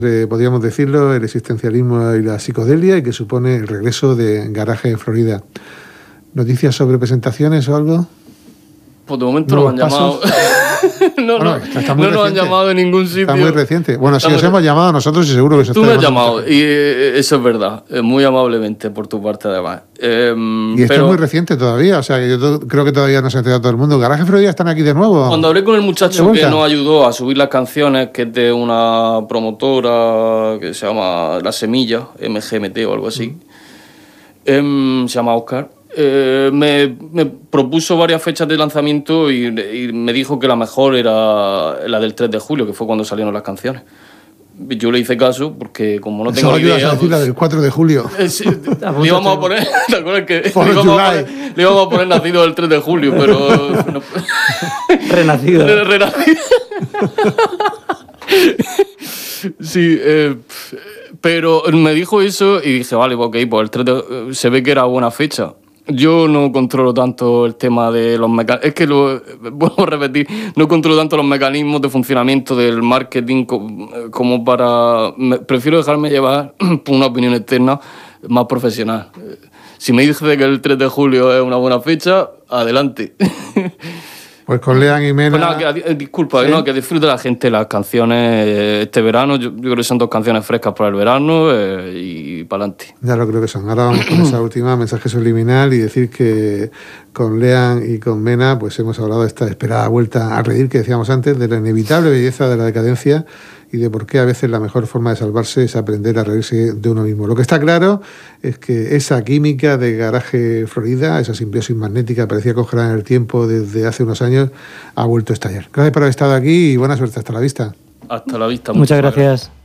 podríamos decirlo, el existencialismo y la psicodelia, y que supone el regreso de Garaje Florida. ¿Noticias sobre presentaciones o algo? Pues de momento no me han llamado. No nos han llamado en ningún sitio. Está muy reciente. Bueno, si os hemos llamado nosotros, y seguro que eso. Tú me has llamado, y eso es verdad, muy amablemente por tu parte además. Y esto es muy reciente todavía, o sea, que yo creo que todavía no se ha enterado todo el mundo. Garaje Florida están aquí de nuevo. Cuando hablé con el muchacho que nos ayudó a subir las canciones, que es de una promotora que se llama La Semilla, MGMT o algo así, se llama Oscar. Me propuso varias fechas de lanzamiento y me dijo que la mejor era la del 3 de julio, que fue cuando salieron las canciones. Yo le hice caso porque como no tengo ni idea... Ibas a decir la del 4 de julio. Le íbamos a poner... ¿Te acuerdas que le íbamos a poner nacido el 3 de julio, pero... No. Renacido. Sí, pero me dijo eso y dije, vale, ok, pues el 3 de... se ve que era buena fecha. Yo no controlo tanto el tema de los mecanismos... Es que vuelvo a repetir, no controlo tanto los mecanismos de funcionamiento del marketing como para... Prefiero dejarme llevar por una opinión externa más profesional. Si me dice que el 3 de julio es una buena fecha, adelante. Pues con Lean y Mena... Pues disculpa, ¿sí? Que disfrute la gente las canciones este verano. Yo creo que son 2 canciones frescas para el verano y para adelante. Ya lo creo que son. Ahora vamos con esa última, mensaje subliminal, y decir que con Lean y con Mena pues hemos hablado de esta esperada vuelta a reír que decíamos antes, de la inevitable belleza de la decadencia y de por qué a veces la mejor forma de salvarse es aprender a reírse de uno mismo. Lo que está claro es que esa química de Garaje Florida, esa simbiosis magnética parecía congelada en el tiempo desde hace unos años, ha vuelto a estallar. Gracias por haber estado aquí y buena suerte. Hasta la vista. Hasta la vista. Muchas gracias.